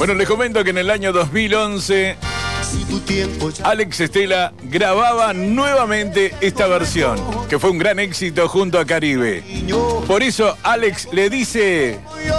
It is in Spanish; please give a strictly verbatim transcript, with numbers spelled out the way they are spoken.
Bueno, les comento que en el año dos mil once Alex Stella grababa nuevamente esta versión, que fue un gran éxito junto a Caribe. Por eso Alex le dice...